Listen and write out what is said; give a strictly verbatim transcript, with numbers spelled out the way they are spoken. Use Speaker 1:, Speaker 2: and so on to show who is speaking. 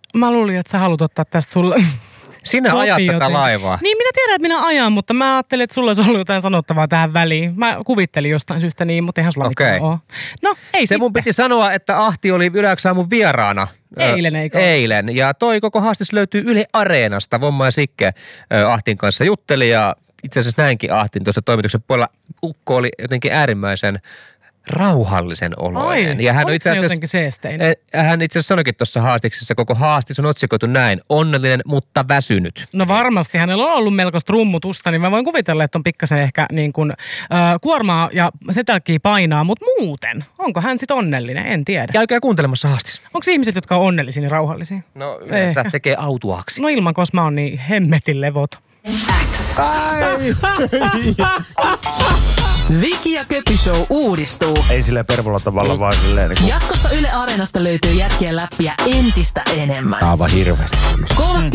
Speaker 1: Mä luulin, että sä haluat ottaa tästä sulle...
Speaker 2: Sinä ajat tätä laivaa.
Speaker 1: Niin, minä tiedän, että minä ajan, mutta mä ajattelin, että sulla olisi ollut jotain sanottavaa tähän väliin. Mä kuvittelin jostain syystä niin, mutta eihän sulla
Speaker 2: okay.
Speaker 1: mitään ole. No, ei
Speaker 2: Se
Speaker 1: sitten.
Speaker 2: mun piti sanoa, että Ahti oli Yleäksaamun vieraana.
Speaker 1: Eilen, eikö?
Speaker 2: Eilen. Ja toi koko haastis löytyy Yle Areenasta. Vomma ja Sikke Ahtin kanssa jutteli ja itse asiassa näinkin Ahtin tuossa toimituksen puolella. Ukko oli jotenkin äärimmäisen rauhallisen oloinen.
Speaker 1: Ai,
Speaker 2: ja hän
Speaker 1: oliko
Speaker 2: itse
Speaker 1: se
Speaker 2: asiassa,
Speaker 1: jotenkin seesteinen?
Speaker 2: Hän itse asiassa sanoikin tuossa haastiksessa, koko haastis on otsikoitu näin, onnellinen, mutta väsynyt.
Speaker 1: No varmasti, hänellä on ollut melkoista rummutusta, niin mä voin kuvitella, että on pikkasen ehkä niin kuin, äh, kuormaa ja se takia painaa, mutta muuten, onko hän sitten onnellinen? En tiedä.
Speaker 2: Käykää kuuntelemassa haastis.
Speaker 1: Onko ihmiset, jotka on onnellisia, niin rauhallisia?
Speaker 2: No yleensä
Speaker 1: Ehkä.
Speaker 2: tekee autuaksi.
Speaker 1: No ilman, koska mä oon niin hemmetin levot.
Speaker 3: Viki ja Köpi Show uudistuu.
Speaker 4: Ei silleen pervolla tavalla, vaan silleen niin kuin...
Speaker 3: Jatkossa Yle Areenasta löytyy jätkien läppiä entistä enemmän.
Speaker 4: Aivan hirveästi.
Speaker 3: kolmaskymmenes